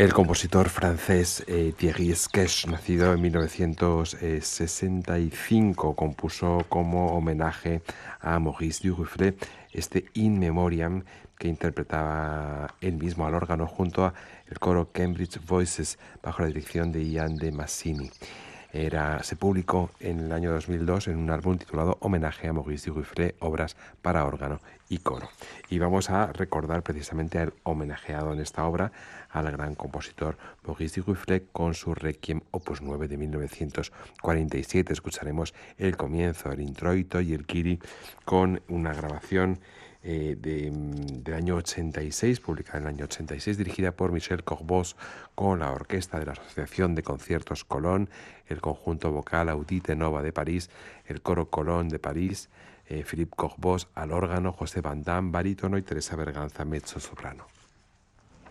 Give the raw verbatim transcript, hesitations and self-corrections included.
El compositor francés eh, Thierry Sketch, nacido en mil novecientos sesenta y cinco, compuso como homenaje a Maurice Duruflé este In Memoriam que interpretaba él mismo al órgano junto al coro Cambridge Voices bajo la dirección de Ian de Massini. Era, se publicó en el año dos mil dos en un álbum titulado Homenaje a Maurice Duruflé, obras para órgano y coro. Y vamos a recordar precisamente al homenajeado en esta obra, al gran compositor Maurice Duruflé, con su Requiem opus nueve de mil novecientos cuarenta y siete. Escucharemos el comienzo, el introito y el Kyrie con una grabación Eh, de, del año ochenta y seis, publicada en el año ochenta y seis, dirigida por Michel Corbos con la orquesta de la Asociación de Conciertos Colón, el conjunto vocal Audite Nova de París, el coro Colón de París, eh, Philippe Corbos al órgano, José Van Damme barítono y Teresa Berganza mezzo soprano.